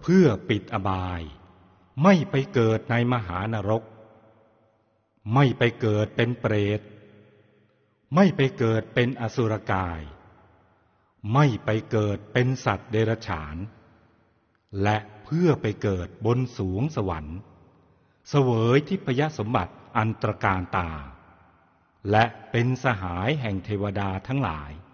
เพื่อปิดอบายไม่ไปเกิดในมหานรกไม่ไปเกิดเป็นเปรตไม่ไปเกิดเป็นอสุรกายไม่ไปเกิดเป็นสัตว์เดรัจฉานและเพื่อไปเกิดบนสวงสวรรค์เสวยทิพยสมบัติอันตรการตาและเป็นสหายแห่งเทวดาทั้งหลาย